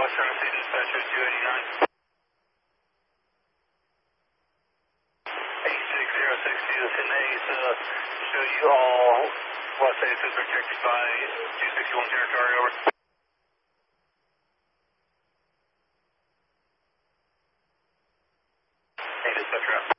Western RC dispatcher 289. 86062 is in Ace. Show you all West Ace is protected by 261 territory, over. Hey, dispatcher out.